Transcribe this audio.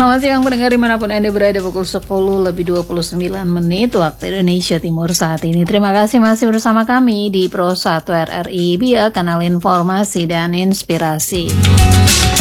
Selamat siang pendengar dimanapun Anda berada, pukul 10 lebih 29 menit waktu Indonesia Timur saat ini. Terima kasih masih bersama kami di Pro 1 RRI via kanal informasi dan inspirasi.